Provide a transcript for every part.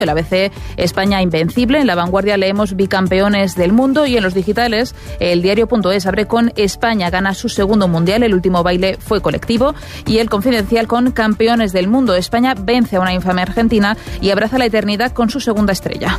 El ABC, España invencible. En La Vanguardia leemos bicampeones del mundo, y en los digitales el diario.es abre con España gana su segundo mundial, el último baile fue colectivo, y El Confidencial con campeones del mundo. España vence a una infame Argentina y abraza la eternidad con su segunda estrella.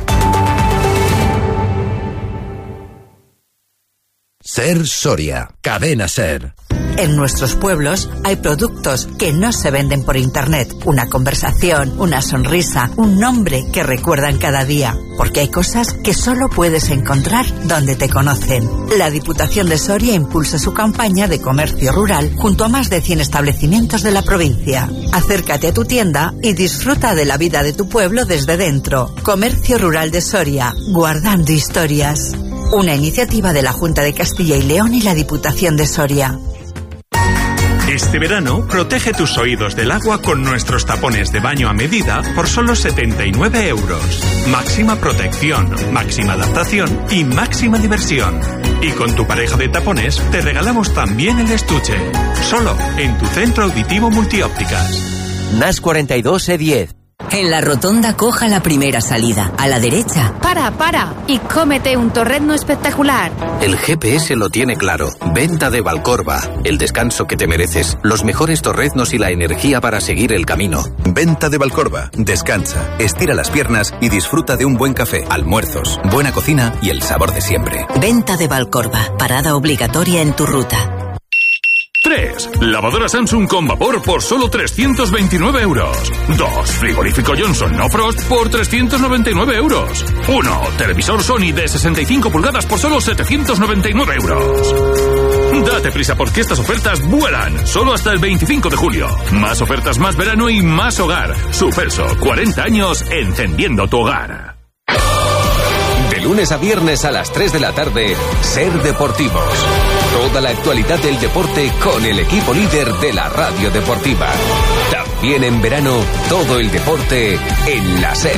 Ser Soria, cadena Ser. En nuestros pueblos hay productos que no se venden por internet. Una conversación, una sonrisa, un nombre que recuerdan cada día. Porque hay cosas que solo puedes encontrar donde te conocen. La Diputación de Soria impulsa su campaña de comercio rural junto a más de 100 establecimientos de la provincia. Acércate a tu tienda y disfruta de la vida de tu pueblo desde dentro. Comercio Rural de Soria, guardando historias. Una iniciativa de la Junta de Castilla y León y la Diputación de Soria. Este verano, protege tus oídos del agua con nuestros tapones de baño a medida por solo 79 euros. Máxima protección, máxima adaptación y máxima diversión. Y con tu pareja de tapones te regalamos también el estuche. Solo en tu centro auditivo Multiópticas. NAS 42 E10. En la rotonda coja la primera salida, a la derecha. Para, y cómete un torrezno espectacular. El GPS lo tiene claro. Venta de Valcorba. El descanso que te mereces, los mejores torreznos y la energía para seguir el camino. Venta de Valcorba. Descansa, estira las piernas y disfruta de un buen café, almuerzos, buena cocina y el sabor de siempre. Venta de Valcorba. Parada obligatoria en tu ruta. 3. Lavadora Samsung con vapor por solo 329 euros. 2. Frigorífico Johnson No Frost por 399 euros. 1. Televisor Sony de 65 pulgadas por solo 799 euros. Date prisa porque estas ofertas vuelan. Solo hasta el 25 de julio. Más ofertas, más verano y más hogar. Superso, 40 años encendiendo tu hogar. De lunes a viernes a las 3 de la tarde, Ser Deportivos. Toda la actualidad del deporte con el equipo líder de la radio deportiva. También en verano, todo el deporte en la Ser.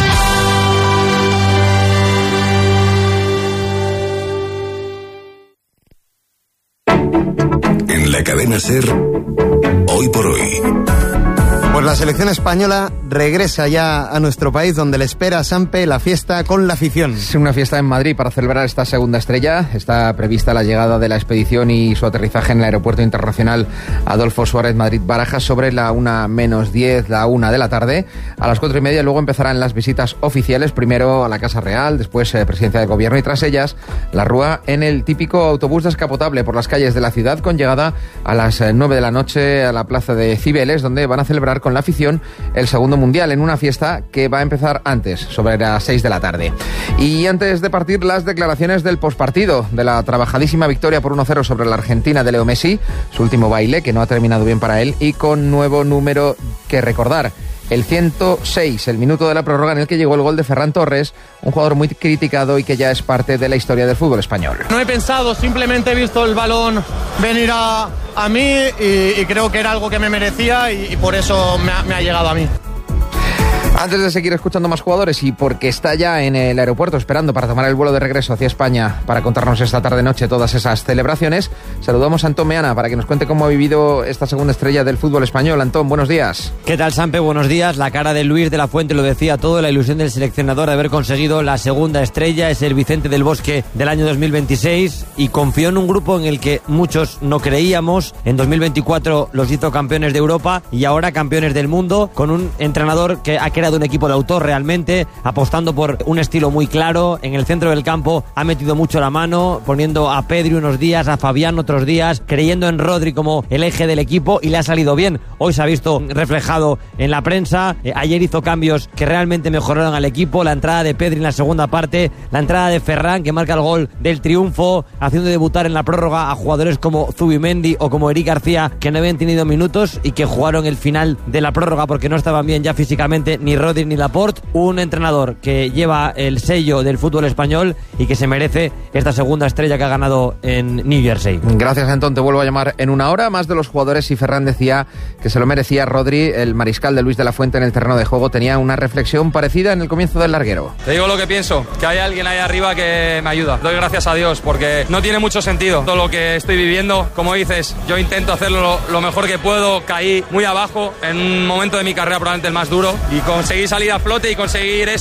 En la cadena Ser, hoy por hoy. Pues la selección española regresa ya a nuestro país, donde le espera a Sampe la fiesta con la afición. Es una fiesta en Madrid para celebrar esta segunda estrella. Está prevista la llegada de la expedición y su aterrizaje en el Aeropuerto Internacional Adolfo Suárez Madrid-Barajas sobre la 1:10, la 1 de la tarde. A las 4:30 luego empezarán las visitas oficiales, primero a la Casa Real, después Presidencia del Gobierno y tras ellas la rúa en el típico autobús descapotable por las calles de la ciudad, con llegada a las 9 de la noche a la Plaza de Cibeles, donde van a celebrar con la afición el segundo mundial en una fiesta que va a empezar antes, sobre las 6 de la tarde. Y antes de partir, las declaraciones del pospartido de la trabajadísima victoria por 1-0 sobre la Argentina de Leo Messi, su último baile que no ha terminado bien para él y con nuevo número que recordar. El 106, el minuto de la prórroga en el que llegó el gol de Ferran Torres, un jugador muy criticado y que ya es parte de la historia del fútbol español. No he pensado, simplemente he visto el balón venir a mí y creo que era algo que me merecía y por eso me ha llegado a mí. Antes de seguir escuchando más jugadores y porque está ya en el aeropuerto esperando para tomar el vuelo de regreso hacia España para contarnos esta tarde-noche todas esas celebraciones, saludamos a Antón Meana para que nos cuente cómo ha vivido esta segunda estrella del fútbol español. Antón, buenos días. ¿Qué tal, Sampe? Buenos días. La cara de Luis de la Fuente lo decía todo, la ilusión del seleccionador de haber conseguido la segunda estrella, es el Vicente del Bosque del año 2026 y confió en un grupo en el que muchos no creíamos. En 2024 los hizo campeones de Europa y ahora campeones del mundo, con un entrenador que ha creado un equipo de autor realmente, apostando por un estilo muy claro. En el centro del campo ha metido mucho la mano, poniendo a Pedri unos días, a Fabián otros días, creyendo en Rodri como el eje del equipo y le ha salido bien. Hoy se ha visto reflejado en la prensa. Ayer hizo cambios que realmente mejoraron al equipo, la entrada de Pedri en la segunda parte, la entrada de Ferran que marca el gol del triunfo, haciendo debutar en la prórroga a jugadores como Zubimendi o como Eric García, que no habían tenido minutos y que jugaron el final de la prórroga porque no estaban bien ya físicamente ni Rodri ni Laporte. Un entrenador que lleva el sello del fútbol español y que se merece esta segunda estrella que ha ganado en New Jersey. Gracias, Antón. Te vuelvo a llamar en una hora. Más de los jugadores, y Ferran decía que se lo merecía. Rodri, el mariscal de Luis de la Fuente en el terreno de juego, tenía una reflexión parecida en el comienzo del larguero. Te digo lo que pienso, que hay alguien ahí arriba que me ayuda. Doy gracias a Dios porque no tiene mucho sentido todo lo que estoy viviendo. Como dices, yo intento hacerlo lo mejor que puedo. Caí muy abajo en un momento de mi carrera probablemente el más duro y con conseguir salir a flote y conseguir